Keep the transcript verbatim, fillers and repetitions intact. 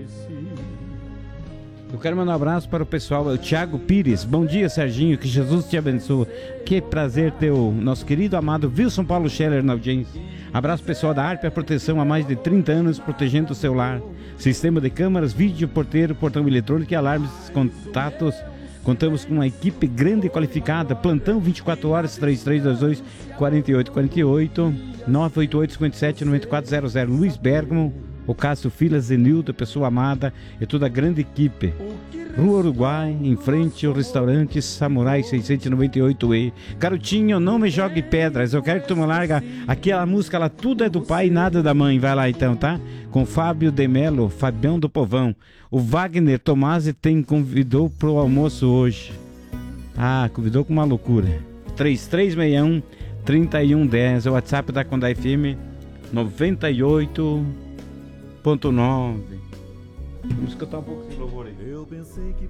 Eu quero mandar um abraço para o pessoal, o Thiago Pires. Bom dia, Serginho, que Jesus te abençoe. Que prazer ter o nosso querido amado Wilson Paulo Scheller na audiência. Abraço pessoal da Arpia Proteção, há mais de trinta anos protegendo o seu lar. Sistema de câmaras, vídeo, porteiro, portão eletrônico e alarmes, contatos. Contamos com uma equipe grande e qualificada. Plantão vinte e quatro horas, três três dois dois, quatro oito quatro oito, nove oito oito, cinco sete, nove quatro zero zero. Luiz Bergamo, o Cássio Filas, Zenildo, pessoa amada e toda a grande equipe. Rua Uruguai, em frente ao restaurante Samurai seiscentos e noventa e oito E. Garotinho, não me jogue pedras, eu quero que tu me larga aquela música lá, tudo é do pai e nada da mãe. Vai lá então, tá? Com Fábio de Melo, Fabião do Povão. O Wagner Tomasi tem convidou pro almoço hoje. Ah, convidou com uma loucura. três três seis um, três um um zero, o WhatsApp da Condá F M noventa e oito ponto nove. Vamos escutar um pouco esse louvor aí. Eu pensei que